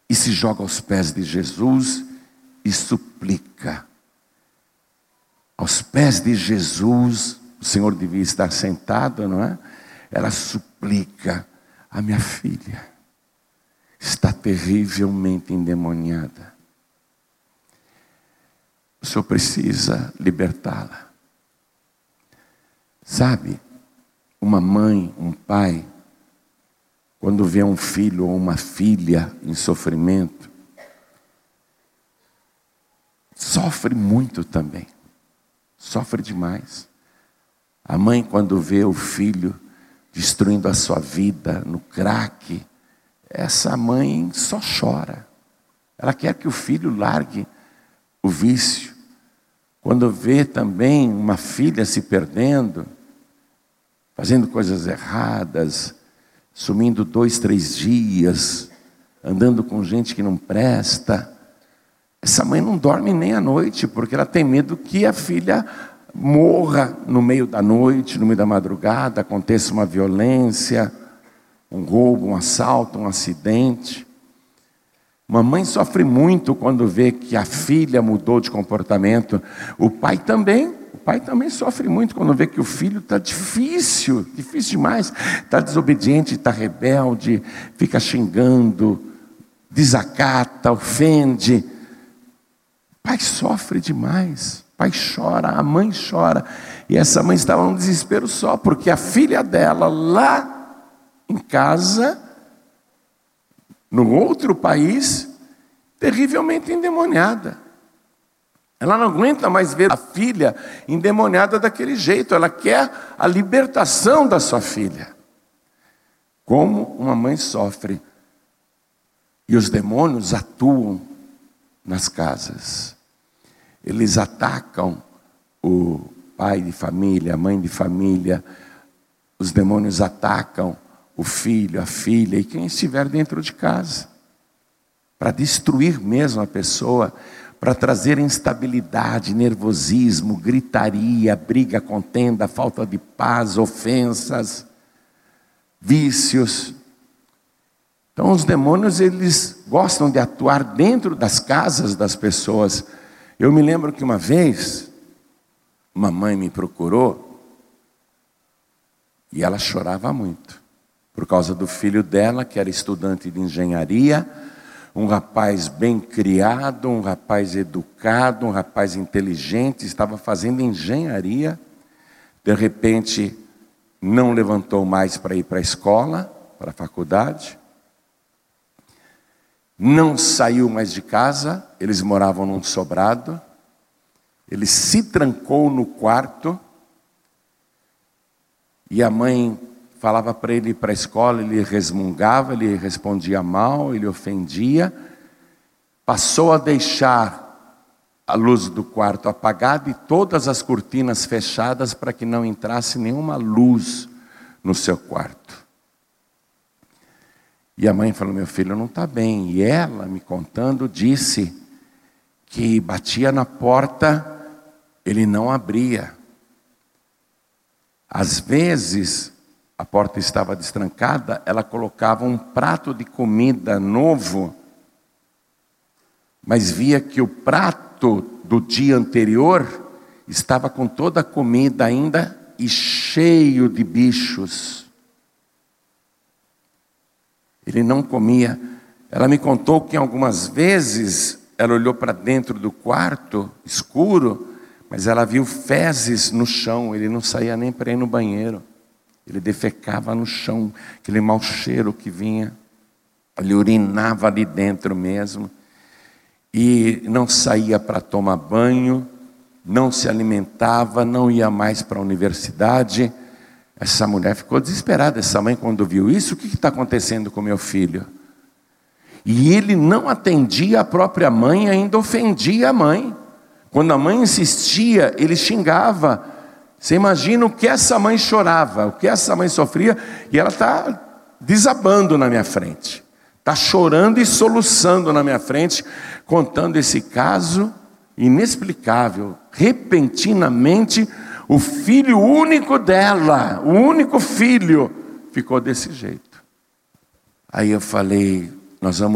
e se joga aos pés de Jesus e suplica. Aos pés de Jesus, o Senhor devia estar sentado, não é? Ela suplica: a minha filha está terrivelmente endemoniada. O Senhor precisa libertá-la. Sabe, uma mãe, um pai, quando vê um filho ou uma filha em sofrimento, sofre muito também. Sofre demais. A mãe, quando vê o filho destruindo a sua vida no crack, essa mãe só chora. Ela quer que o filho largue o vício. Quando vê também uma filha se perdendo, fazendo coisas erradas, sumindo 2, 3 dias, andando com gente que não presta, essa mãe não dorme nem à noite, porque ela tem medo que a filha morra no meio da noite, no meio da madrugada, aconteça uma violência, um roubo, um assalto, um acidente. Uma mãe sofre muito quando vê que a filha mudou de comportamento. O pai também sofre muito quando vê que o filho está difícil demais. Está desobediente, está rebelde, fica xingando, desacata, ofende. O pai sofre demais, o pai chora, a mãe chora. E essa mãe estava num desespero só, porque a filha dela lá em casa, no outro país, terrivelmente endemoniada. Ela não aguenta mais ver a filha endemoniada daquele jeito. Ela quer a libertação da sua filha. Como uma mãe sofre. E os demônios atuam nas casas. Eles atacam o pai de família, a mãe de família. Os demônios atacam o filho, a filha e quem estiver dentro de casa, para destruir mesmo a pessoa, para trazer instabilidade, nervosismo, gritaria, briga, contenda, falta de paz, ofensas, vícios. Então os demônios, eles gostam de atuar dentro das casas das pessoas. Eu me lembro que uma vez, uma mãe me procurou e ela chorava muito. Por causa do filho dela, que era estudante de engenharia, um rapaz bem criado, um rapaz educado, um rapaz inteligente, estava fazendo engenharia, de repente não levantou mais para ir para a escola, para a faculdade, não saiu mais de casa, eles moravam num sobrado, ele se trancou no quarto, e a mãe falava para ele ir para a escola, ele resmungava, ele respondia mal, ele ofendia. Passou a deixar a luz do quarto apagada e todas as cortinas fechadas para que não entrasse nenhuma luz no seu quarto. E a mãe falou: meu filho não está bem. E ela, me contando, disse que batia na porta, ele não abria. Às vezes a porta estava destrancada, ela colocava um prato de comida novo, mas via que o prato do dia anterior estava com toda a comida ainda e cheio de bichos. Ele não comia. Ela me contou que algumas vezes ela olhou para dentro do quarto, escuro, mas ela viu fezes no chão, ele não saía nem para ir no banheiro. Ele defecava no chão, aquele mau cheiro que vinha. Ele urinava ali dentro mesmo. E não saía para tomar banho, não se alimentava, não ia mais para a universidade. Essa mulher ficou desesperada, essa mãe, quando viu isso: o que está acontecendo com meu filho? E ele não atendia a própria mãe, ainda ofendia a mãe. Quando a mãe insistia, ele xingava. Você imagina o que essa mãe chorava, o que essa mãe sofria, e ela está desabando na minha frente. Está chorando e soluçando na minha frente, contando esse caso inexplicável. Repentinamente, o filho único dela, o único filho, ficou desse jeito. Aí eu falei: nós vamos